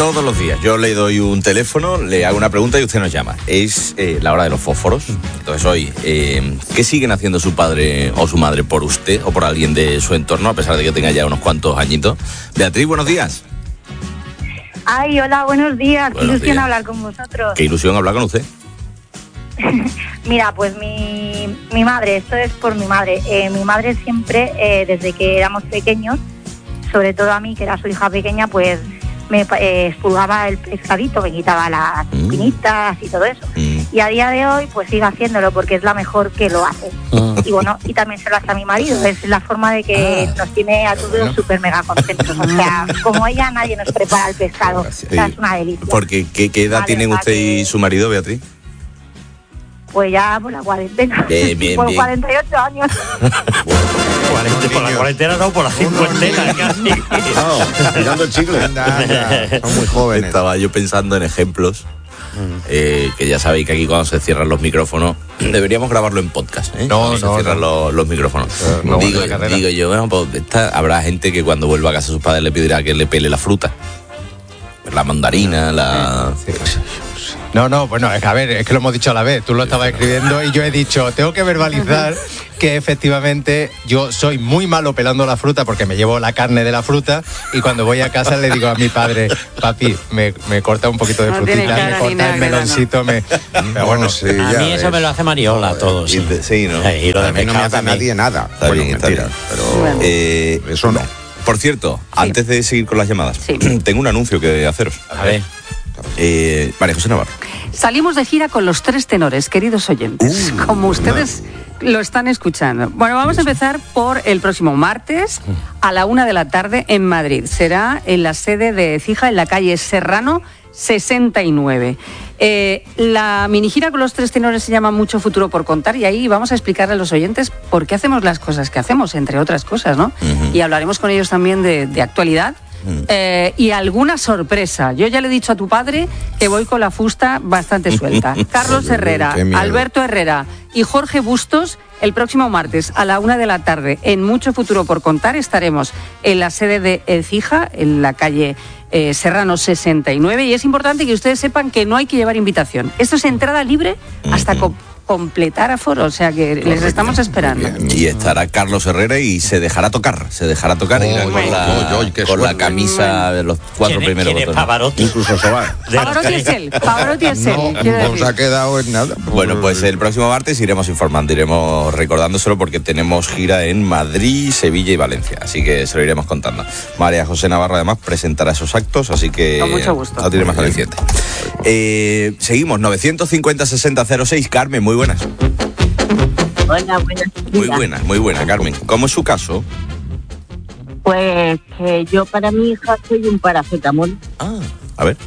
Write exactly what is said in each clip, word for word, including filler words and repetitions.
todos los días. Yo le doy un teléfono, le hago una pregunta y usted nos llama. Es eh, la hora de los fósforos. Entonces hoy, eh, ¿qué siguen haciendo su padre o su madre por usted o por alguien de su entorno, a pesar de que tenga ya unos cuantos añitos? Beatriz, buenos días. Ay, hola, buenos días. Buenos Qué ilusión días. hablar con vosotros. Qué ilusión hablar con usted. Mira, pues mi, mi madre, esto es por mi madre. Eh, mi madre siempre, eh, desde que éramos pequeños, sobre todo a mí, que era su hija pequeña, pues me eh, expulgaba el pescadito, me quitaba las espinitas y todo eso. Mm. Y a día de hoy, pues sigue haciéndolo porque es la mejor que lo hace. Mm. Y bueno, y también se lo hace a mi marido. Es la forma de que Ah. nos tiene a todos Bueno. súper mega contentos. O sea, como ella, nadie nos prepara el pescado. O sea, es una delicia. Porque, ¿qué, qué edad Vale, tienen usted vale. y su marido, Beatriz? Pues ya por la cuarentena. Bien, bien, por bien. cuarenta y ocho años. cuarenta, por la cuarentena no, por la cincuentena casi. No, tirando el chicle. Anda, anda. Son muy jóvenes. Estaba yo pensando en ejemplos. Eh, que ya sabéis que aquí cuando se cierran los micrófonos deberíamos grabarlo en podcast, ¿eh? No, Cuando se no, cierran no. Los, los micrófonos. Eh, no, digo, bueno, la carrera. digo yo, bueno, pues esta, habrá gente que cuando vuelva a casa sus padres le pedirá que le pele la fruta, la mandarina, la... Sí. No, no, bueno, es que a ver, es que lo hemos dicho a la vez. Tú lo estabas escribiendo y yo he dicho, tengo que verbalizar que efectivamente yo soy muy malo pelando la fruta porque me llevo la carne de la fruta y cuando voy a casa le digo a mi padre, papi, me, me corta un poquito de No tiene frutita, cara me ni corta nada, el que no. meloncito, me... Pero bueno, A mí eso me lo hace Mariola todo, sí. Y de- sí, ¿no? Sí, y lo de a mí no me pescado hace también. nadie nada. Está Bueno, bien, está mentira, bien. pero Bueno. Eh, eso no. Por cierto, antes de seguir con las llamadas, Sí. tengo un anuncio que haceros. A ver. Eh, María José Navarro. Salimos de gira con los tres tenores, queridos oyentes, Uh, como ustedes lo están escuchando. Bueno, vamos a empezar por el próximo martes a la una de la tarde en Madrid. Será en la sede de Écija, en la calle Serrano sesenta y nueve. Eh, la mini gira con los tres tenores se llama Mucho Futuro por Contar y ahí vamos a explicarle a los oyentes por qué hacemos las cosas que hacemos, entre otras cosas, ¿no? Ujú. Y hablaremos con ellos también de, de actualidad. Eh, y alguna sorpresa. Yo ya le he dicho a tu padre que voy con la fusta bastante suelta. Carlos Herrera, Qué miedo. Alberto Herrera y Jorge Bustos, el próximo martes a la una de la tarde en Mucho Futuro por Contar estaremos en la sede de Écija, en la calle eh, Serrano sesenta y nueve, y es importante que ustedes sepan que no hay que llevar invitación. Esto es entrada libre hasta co- completar aforo, o sea que les estamos esperando. Y estará Carlos Herrera y se dejará tocar, se dejará tocar irá Uy, con, la, uy, uy, qué con la suerte. camisa de los cuatro ¿Quién es- primeros quién es botones. Pavarotti? Incluso Sobar. De los Pavarotti es tres. él, Pavarotti es él. No, quiero no decir. se ha quedado en nada. Bueno, pues el próximo martes iremos informando, iremos recordándoselo porque tenemos gira en Madrid, Sevilla y Valencia, así que se lo iremos contando. María José Navarro además presentará esos actos, así que Con mucho gusto. no tiene más aliciente. Eh, seguimos, novecientos cincuenta sesenta cero seis. Carmen, muy buenas. Hola, buenas Muy días. buenas, muy buena, Carmen. ¿Cómo es su caso? Pues que yo para mi hija soy un paracetamol. Ah, a ver.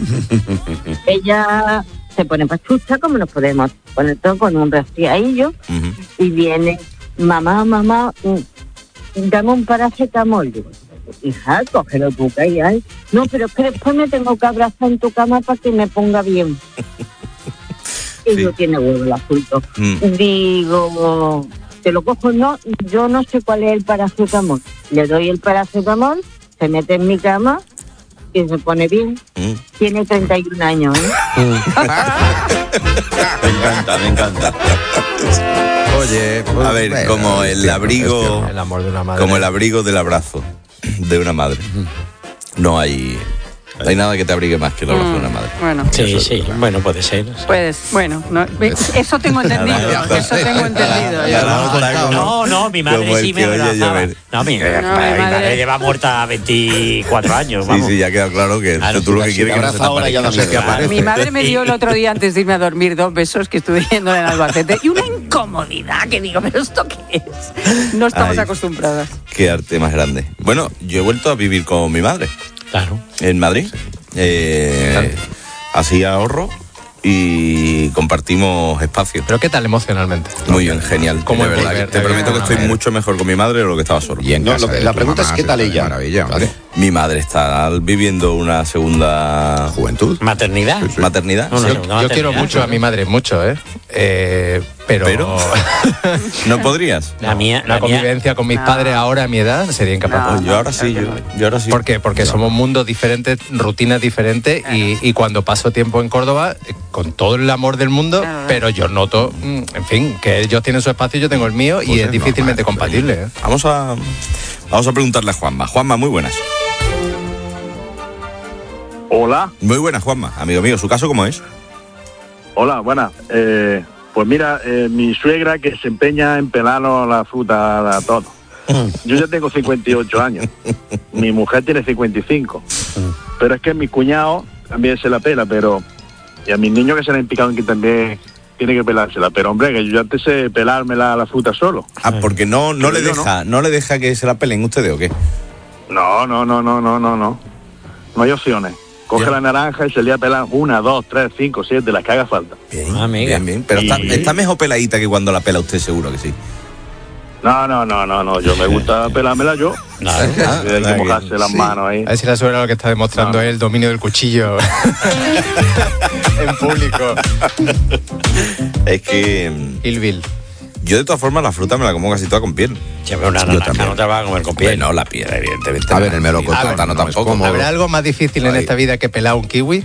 Ella se pone pachucha, como nos podemos poner todo con un resfriadillo, Ujú. y viene, mamá, mamá, mm, dame un paracetamol. Digo, hija, cógelo tú, que ahí hay. No, pero es que después me tengo que abrazar en tu cama para que me ponga bien. Y Sí. no tiene huevo el asunto. Mm. Digo, te lo cojo, no, yo no sé cuál es el paracetamol. Le doy el paracetamol, se mete en mi cama y se pone bien. Mm. Tiene treinta y un años, ¿eh? Me encanta, me encanta. Oye, A ver, como el abrigo, el amor de una madre. como el abrigo del abrazo de una madre. No hay, no hay nada que te abrigue más que el abrazo de una madre. Bueno, Sí, sí, bueno, puede ser. pues bueno, no, eso tengo entendido, eso tengo entendido. Ya yo. la está como- No, no, mi madre como el sí me que oye abrazaba. llover. No, mi, No, mi mi madre, madre- lleva muerta veinticuatro años, Sí, vamos. sí, ya queda claro que Claro, tú lo que si quieres te es que no se te abraza ahora ya no sé aparezca. qué aparece. Mi madre me dio el otro día antes de irme a dormir dos besos que estuve yendo en Albacete y una incomodidad que digo, ¿pero esto qué es? No estamos Ay. acostumbradas. Qué arte más grande. Bueno, yo he vuelto a vivir con mi madre Claro. en Madrid. Eh, así ahorro y compartimos espacio. Pero ¿qué tal emocionalmente? Muy bien, genial. ¿Cómo de verdad, volver? que te prometo que A estoy ver. mucho mejor con mi madre de lo que estaba solo. Y en No, casa lo que- de la tu pregunta mamá es, ¿qué se tal está de ella? Maravilla, ¿Vale? ¿vale? Mi madre está viviendo una segunda juventud. ¿Maternidad? Sí, sí. ¿Maternidad? Una Yo, segunda yo quiero maternidad, mucho a mi madre, mucho, ¿eh? Eh, pero, ¿Pero? ¿No podrías? La mía, la la mía- convivencia con mis No. padres ahora a mi edad sería incapaz. No. Pues yo ahora sí, yo, yo ahora sí. ¿Por qué? Porque somos mundos diferentes, rutinas diferentes y, y cuando paso tiempo en Córdoba, eh, con todo el amor del mundo, Claro. pero yo noto, mm, en fin, que ellos tienen su espacio y yo tengo el mío y Pues es es difícilmente normal, compatible. ¿eh? Vamos a, vamos a preguntarle a Juanma. Juanma, muy buenas. Hola, Muy buenas, Juanma. Amigo mío, ¿su caso cómo es? hola, buenas. Eh, pues mira, eh, mi suegra que se empeña en pelarnos la fruta a todo. Yo ya tengo cincuenta y ocho años. Mi mujer tiene cincuenta y cinco. Pero es que mi cuñado también se la pela, pero... Y a mis niños que se le han picado que también tiene que pelársela. Pero hombre, que yo ya antes sé pelarme la, la fruta solo. Ah, porque no, no le Pero yo deja, no. le deja que se la pelen ustedes o qué. No, no, no, no, no, no, no. No hay opciones. Coge Ya. la naranja y se le va a pelar una, dos, tres, cinco, siete, las que haga falta. Bien, Ah, amiga. bien, bien. Pero está, Y- está mejor peladita que cuando la pela usted, seguro que sí. No, no, no, no, no. Yo me gusta pelármela yo. Claro. Ah, Hay que ah, mojarse que- las sí. manos ahí. A ver si la suegra lo que está demostrando No. es el dominio del cuchillo en público. Es que mm, Kill Bill. yo de todas formas la fruta me la como casi toda con piel. Siempre una Yo naranja también. no te va a comer con piel. No, la piel, evidentemente. A ver, el melocotón El plátano no es tampoco. cómodo. ¿Habrá algo más difícil en Ay. esta vida que pelar un kiwi?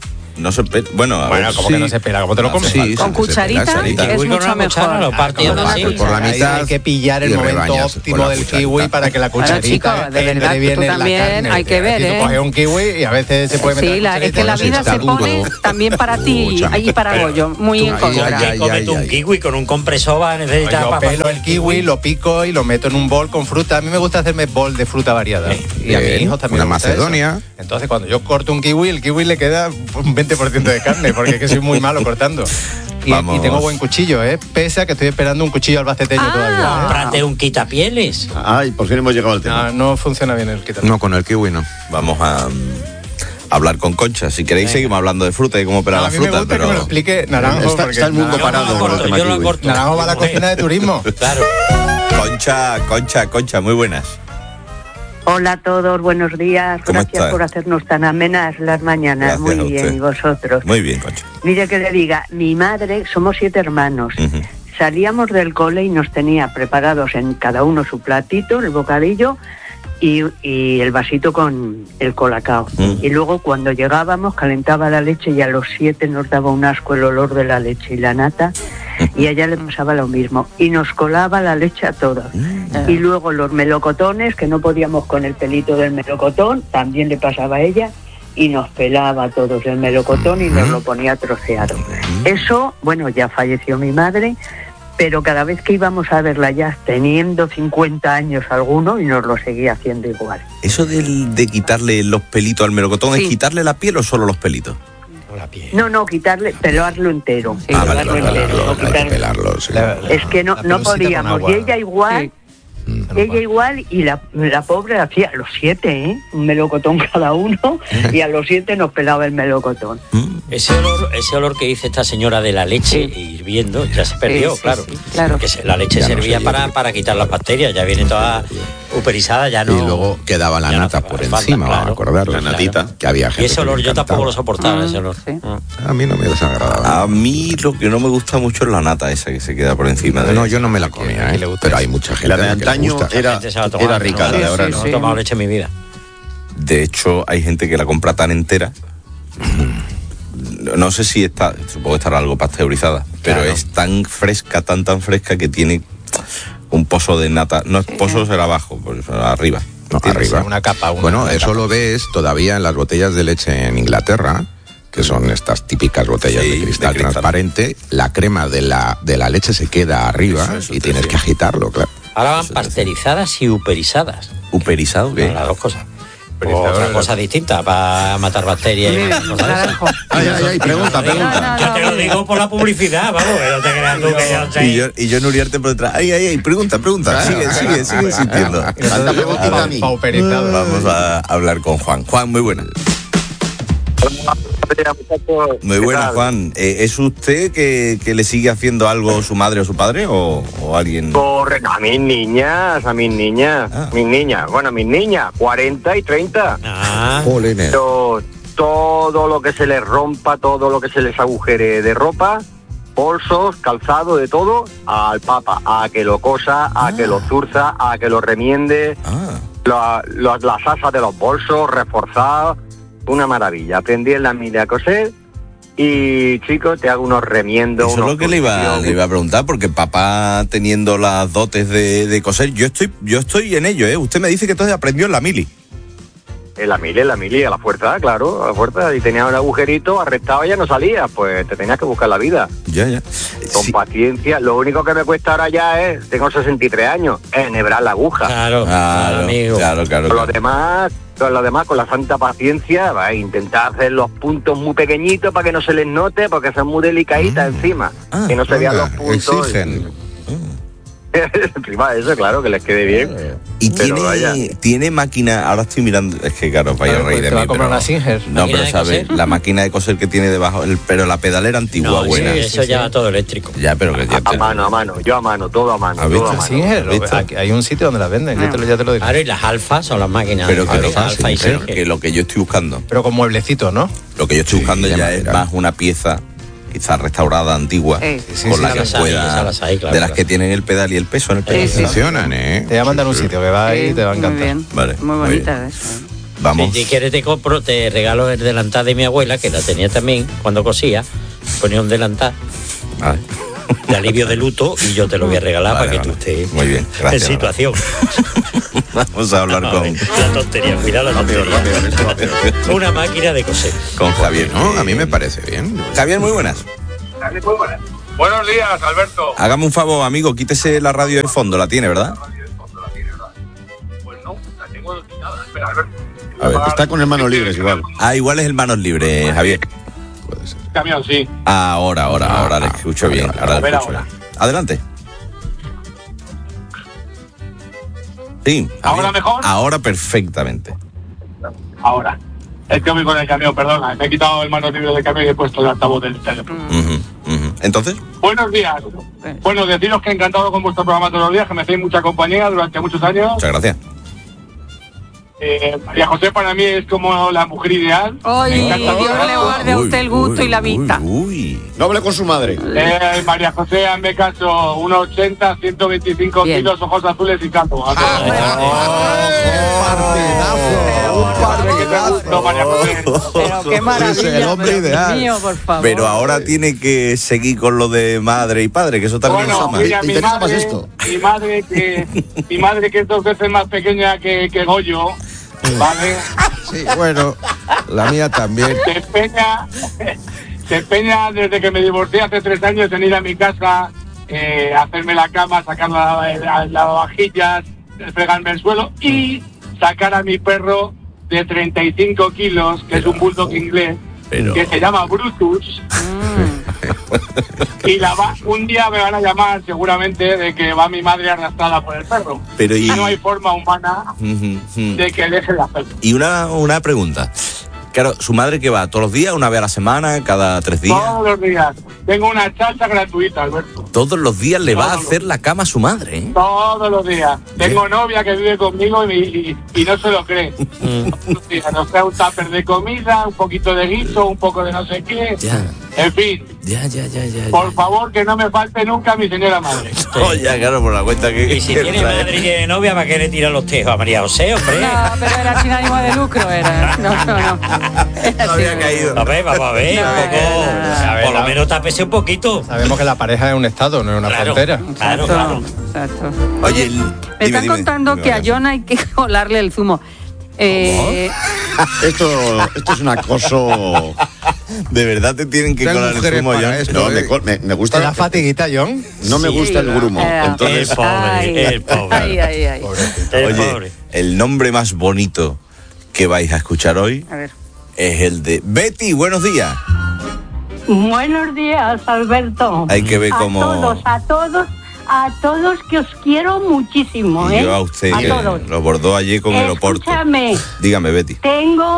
No se pe- Bueno, a Bueno, ver, como sí. que no se pela, ¿cómo te lo comes? Sí, Con sí, cucharita se pela, cucharita. es Kiwi con mucho una cuchara, mejor. lo partes Con una así. por la cuchara. mitad. Hay que pillar el y momento rebañas óptimo con la del cucharita. kiwi para que la Bueno, cucharita chicos, de entre verdad, bien tú en la también carne. hay que ver, Aquí tú ¿eh? coges un kiwi y a veces se puede meter Sí, la, es que cucharita. la Bueno, vida está se duro. pone también para ti Escúchame. y para Goyo, muy en Ay, contra. ay, ay, Cómete un kiwi con un compresor va a necesitar Yo para- pelo el kiwi, lo pico y lo meto en un bol con fruta. A mí me gusta hacerme bol de fruta variada. Y a mis Bien. hijos también Una les gusta macedonia. eso. Entonces, cuando yo corto un kiwi, el kiwi le queda un veinte por ciento de carne, porque es que soy muy malo cortando. Y, Vamos. y tengo buen cuchillo, ¿eh? Pese a que estoy esperando un cuchillo albaceteño Ah. todavía. ¿eh? Cómprate un quitapieles. Ay, por fin hemos llegado al tema. No, no funciona bien el quitar. No, con el kiwi no. vamos a, mm, hablar con Concha. Si queréis, seguimos hablando de fruta y cómo pelar No, la a mí fruta. me gusta pero... que me lo explique Naranjo. Está- porque está el mundo Naranjo- parado Yo lo con el corto, tema yo lo kiwi. corto. Naranjo va a la cocina de turismo. Claro. Concha, Concha, Concha, muy buenas. Hola a todos, buenos días. ¿Cómo Gracias está? por hacernos tan amenas las mañanas. Gracias Muy a bien, usted. y vosotros. Muy bien, Concha. Mire que le diga, mi madre, somos siete hermanos. Ujú. Salíamos del cole y nos tenía preparados en cada uno su platito, el bocadillo y, y el vasito con el colacao. Mm. Y luego cuando llegábamos calentaba la leche y a los siete nos daba un asco el olor de la leche y la nata. Y a ella le pasaba lo mismo. Y nos colaba la leche a todas. Mm. Y luego los melocotones, que no podíamos con el pelito del melocotón, también le pasaba a ella. Y nos pelaba a todos el melocotón y nos lo ponía troceado. Eso, bueno, ya falleció mi madre, pero cada vez que íbamos a verla ya teniendo cincuenta años alguno y nos lo seguía haciendo igual. ¿Eso del- de quitarle los pelitos al melocotón Sí. es quitarle la piel o solo los pelitos? Con la piel. No, no, quitarle, pelarlo entero. Sí, Ah, vale, pelarlo vale, entero, vale, no vale, Hay que quitar- pelarlo, sí. La- la- Es que no, la no pelusita con podíamos. agua. Y ella igual, Sí. Mm. ella igual, y la, la pobre hacía los siete, ¿eh? Un melocotón cada uno, y a los siete nos pelaba el melocotón. Ese olor, ese olor que dice esta señora de la leche hirviendo ya se perdió, Sí, sí, claro. sí, claro. Porque se- la leche Ya no servía se para, lleva. para quitar las bacterias, ya viene toda uperizada, ya no. Y luego quedaba la ya no nata hace por falta, encima, claro. vamos a acordarnos. La natita. Que había gente Y ese que le olor yo tampoco lo encantaba. soportaba, Mm, ese olor. sí. Ah. A mí no me desagradaba. A mí lo que no me gusta mucho es la nata esa que se queda por encima de... No, yo no me la comía, ¿A quién ¿eh? le gusta Pero eso? hay mucha gente La de a la que le antaño gusta. era, Gente se la tomaba, era rica, no, la de sí, ahora sí, no. No he tomado leche en mi vida. De hecho, hay gente que la compra tan entera. No sé si está, supongo que estará algo pasteurizada, pero Claro. es tan fresca, tan tan fresca que tiene un pozo de nata. No es pozo, será abajo, pues arriba. No, Tiene arriba. Una capa, una- bueno, una eso capa. lo ves todavía en las botellas de leche en Inglaterra, que son estas típicas botellas Sí, de, cristal de cristal. transparente. La crema de la, de la leche se queda arriba Eso, eso y te tienes decía. que agitarlo, claro. Ahora van pasteurizadas y uperizadas. ¿Uperizado qué? Las dos cosas. Uperizado, Otra ¿no? cosa distinta para matar bacterias y Muy esas bien, cosas de esas. Naranjo. Ay, ay, ay, pregunta, pregunta. No, no, Yo te lo digo por la publicidad, vamos, que no te creas tú que yo sé. Y yo, y yo en Uriarte por detrás. Ay, ay, ay, pregunta, pregunta. Sigue, sigue, sigue insistiendo. Tanta preguntita a mí. Pauperizado. Vamos a hablar con Juan. Juan, muy buena. Muy buenas, Juan. Eh, ¿Es usted que, que le sigue haciendo algo su madre o su padre o, o alguien? Correcto, a mis niñas, a mis niñas, Ah. mis niñas, bueno, mis niñas, cuarenta y treinta. Ah, Jolines. To- todo lo que se les rompa, todo lo que se les agujere de ropa, bolsos, calzado, de todo, al papa, a que lo cosa, a que lo zurza, a que lo remiende, Ah, la- la- las asas de los bolsos, reforzados, una maravilla. Aprendí en la mili a coser y, chicos, te hago unos remiendos. eso es unos lo que le iba, cursillos. le iba a preguntar, porque papá teniendo las dotes de, de coser, yo estoy, yo estoy en ello, ¿eh? Usted me dice que entonces aprendió en la mili. En la mili, en la mili, a la fuerza, claro, a la fuerza. Y tenía un agujerito, arrestado y ya no salía, pues te tenías que buscar la vida. Ya, ya. Con Sí. paciencia. Lo único que me cuesta ahora ya es, tengo sesenta y tres años, es enhebrar la aguja. claro, Claro, amigo. claro, claro. Con lo claro. demás, con lo demás, con la santa paciencia, va a intentar hacer los puntos muy pequeñitos para que no se les note, porque son muy delicaditas encima. Ah, que no se vean los Venga, puntos. exigen. Encima de eso, claro, que les quede bien. Y Pero vaya. tiene, tiene máquina, ahora estoy mirando, es que claro, os vais a Claro, reír pues de te va mí, a comprar pero- una Singer. No, ¿Máquina pero de sabe, coser? la máquina de coser que tiene debajo, el- pero la pedalera antigua, No, buena. sí, eso ya va todo eléctrico. Ya, pero que ya A te- mano, a mano, yo a mano, todo a mano, ¿Has todo visto? a mano. Singer, ¿Has visto? aquí hay un sitio donde las venden, ya te lo, ya te lo diré. Claro, y las alfas son las máquinas. Pero que, alfa, lo, alfa y pero Singer. que lo que yo estoy buscando, Pero con mueblecitos, ¿no? lo que yo estoy Sí, buscando ya ya me es dirá. más una pieza, quizás restaurada, antigua, Sí, sí, con sí, la esas que las hay, pueda, esas las hay, claro, de las claro. que tienen el pedal y el peso en el pedal. Sí, sí. Funcionan, ¿eh? Te voy a mandar un Sí, sí. sitio que va ahí y te va a Muy encantar. bien. Vale, Muy muy bonita bien. eso. Vamos. Si quieres te compro, te regalo el delantal de mi abuela, que la tenía también cuando cosía. Ponía un delantal Vale. de alivio de luto y yo te lo voy a regalar Vale, para que vale. tú estés Muy bien, en gracias. situación. Vamos a hablar con, La tontería, cuidado la tontería. Una máquina de coser. con Javier. No, a mí me parece bien. Javier, muy buenas. Buenos días, Alberto. Hágame un favor, amigo, quítese la radio de fondo, la tiene, ¿verdad? Pues no, la tengo quitada. Espera, Alberto. A ver. Está con hermanos libres igual. Ah, igual es el manos libres, Javier. Puede ser. Camión, sí. Ahora, ahora, ahora le escucho bien. Ahora A le ver escucho ahora. bien. Adelante. Sí. ¿Ahora Javier. mejor? Ahora perfectamente. Ahora. Es que voy con el camión, perdona. Me he quitado el mano libre del camión y he puesto el altavoz del teléfono. Ujú, ujú. Entonces, Buenos días. Bueno, deciros que encantado con vuestro programa todos los días, que me hacéis mucha compañía durante muchos años. muchas gracias. Eh, María José para mí es como la mujer ideal. Ay, Me encanta Dios todo. le guarde a usted el gusto y la vista. Uy, uy. No hable con su madre. Eh, María José, hazme caso, uno ochenta, ciento veinticinco Bien. kilos, ojos azules y calvo. A todos. Un partidazo. No, María José. Pero qué maravilla. Sí, es el hombre pero, Dios ideal. mío, por favor. Pero ahora tiene que seguir con lo de madre y padre, que eso también Bueno, lo llama. mira, ¿Te mi interesa más madre, esto? mi madre que mi madre que es dos veces más pequeña que, que Goyo, ¿vale? Sí, bueno, la mía también. Se empeña, se empeña desde que me divorcié hace tres años en ir a mi casa, eh, hacerme la cama, sacar la, la, las vajillas, fregarme el suelo y sacar a mi perro de treinta y cinco kilos, que es un bulldog inglés, Pero- que se llama Brutus. Y la va, un día me van a llamar seguramente de que va mi madre arrastrada por el perro. Pero y- y no hay forma humana Ujú, ujú. de que deje de hacerlo. Y una, una pregunta. Claro, ¿su madre que va todos los días, una vez a la semana, cada tres días? Todos los días. Tengo una chacha gratuita, Alberto. Todos los días le va a Todos hacer la cama a su madre, ¿eh? Todos los días. Tengo novia que vive conmigo y, y- y no se lo cree. Mm. Todos los días. Nos trae un tupper de comida, un poquito de guiso, un poco de no sé qué. Ya, En fin, ya, ya, ya, ya. por favor, que no me falte nunca mi señora madre. Oh, ya, claro, por la cuenta que... Y si que tiene trae. madre y tiene novia, ¿para qué le tira los tejos a María José, hombre? No, pero era sin ánimo de lucro, era. No, no, no. Era No había sin- caído. A ver, vamos a ver, No, un poco. no, no. Por lo menos tápese un poquito. Sabemos que la pareja es un estado, no es una Claro. frontera. Claro, claro. Exacto. Oye, el- Me dime, están dime. contando Dime, que a María. John hay que colarle el zumo. Eh, Esto, esto es un acoso. ¿De verdad te tienen que Tengo colar el mujeres zumo, para John? esto. No, me, col- me, me ¿Te da gusta. fatiguita, John? No me Sí. gusta el grumo. Eh, Entonces, El pobre, ay, el pobre. Ay, ay, ay. El Oye, pobre. el nombre más bonito que vais a escuchar hoy A ver. es el de Betty. Buenos días. Buenos días, Alberto. Hay que ver a cómo... todos, a todos, a todos que os quiero muchísimo, Y ¿eh? yo a usted, a que todos. lo bordó allí con el Oporto. Escúchame, Dígame, Betty. tengo,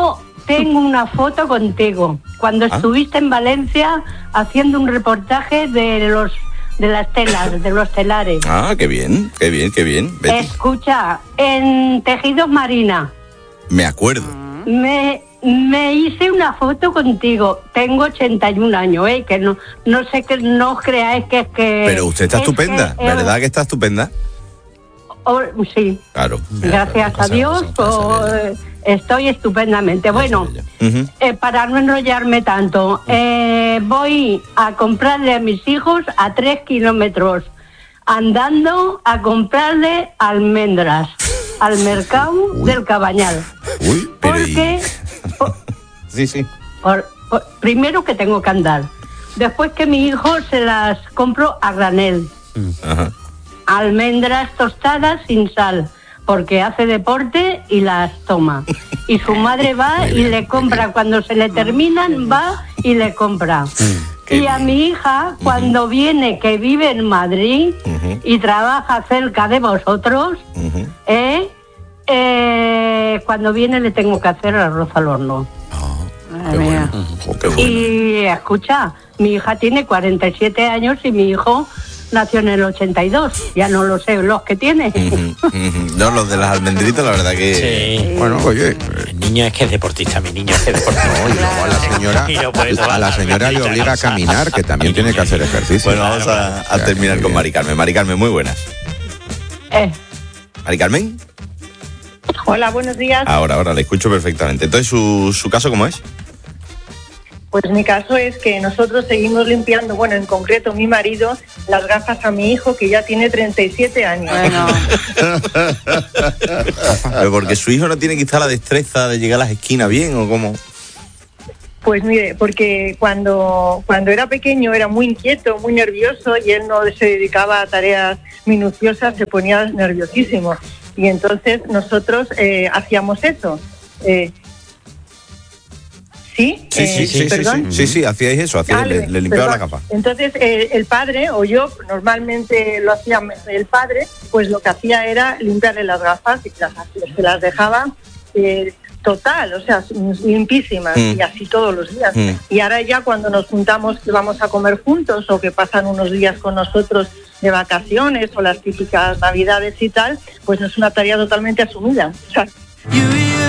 tengo una foto contigo, cuando ¿Ah? estuviste en Valencia haciendo un reportaje de los de las telas, de los telares. Ah, qué bien, qué bien, qué bien. Betty. Escucha, en Tejidos Marina, Me acuerdo. me, me hice una foto contigo. Tengo ochenta y un años, ¿eh? Que no, no sé que no os creáis que es que... Pero usted está es estupenda, que, eh, ¿verdad que está estupenda? oh, sí, Claro. gracias a Dios, oh, eh, estoy estupendamente. Bueno, Ujú. eh, para no enrollarme tanto, eh, voy a comprarle a mis hijos a tres kilómetros andando a comprarle almendras al mercado del Cabañal. Uy, pero y- Porque Sí, sí. por- por- primero que tengo que andar, después que mi hijo se las compro a granel, Ajá. almendras tostadas sin sal, porque hace deporte y las toma. Y su madre va y le compra, cuando se le terminan, va y le compra. Y a mi hija, cuando viene, que vive en Madrid y trabaja cerca de vosotros, ¿eh? Eh, cuando viene le tengo que hacer arroz al horno. Madre mía. Y escucha, mi hija tiene cuarenta y siete años y mi hijo nació en el ochenta y dos. Ya no lo sé los que tiene. Ujú. No, los de las almendritas, la verdad que... Sí. Bueno, oye, El niño es que es deportista, mi niño es que es deportista. no, y luego a la señora, Y no puede tomar a la señora le almendrita, obliga a o sea. caminar, que también tiene que hacer ejercicio. Bueno, vamos a, a terminar con Mari Carmen. Mari Carmen, muy buenas. Eh, Mari Carmen, Hola, buenos días. ahora, ahora, le escucho perfectamente. Entonces, ¿su, su caso cómo es? Pues mi caso es que nosotros seguimos limpiando, bueno, en concreto mi marido, las gafas a mi hijo que ya tiene treinta y siete años. Bueno, Pero porque su hijo no tiene quizá la destreza de llegar a las esquinas bien, ¿o cómo? Pues mire, porque cuando, cuando era pequeño era muy inquieto, muy nervioso y él no se dedicaba a tareas minuciosas, se ponía nerviosísimo. Y entonces nosotros eh, hacíamos eso. Eh, ¿Sí? Sí, sí, Eh, sí, sí, ¿perdón? sí, sí, sí, hacíais eso, hacíais, Ah, le, le limpiaba la perdón. gafa. Entonces, eh, el padre, o yo, normalmente lo hacía el padre, pues lo que hacía era limpiarle las gafas y las, se las dejaba eh, total, o sea, limpísimas, Mm. y así todos los días. Mm. Y ahora ya cuando nos juntamos que vamos a comer juntos o que pasan unos días con nosotros de vacaciones o las típicas navidades y tal, pues es una tarea totalmente asumida. O sea,